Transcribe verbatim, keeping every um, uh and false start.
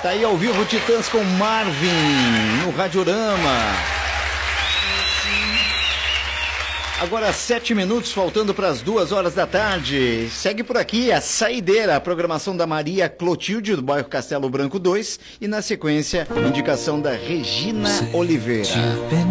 Tá aí ao vivo Titãs com Marvin no Radiorama. Agora sete minutos, faltando para as duas horas da tarde. Segue por aqui a Saideira, a programação da Maria Clotilde, do bairro Castelo Branco dois. E na sequência, indicação da Regina Oliveira.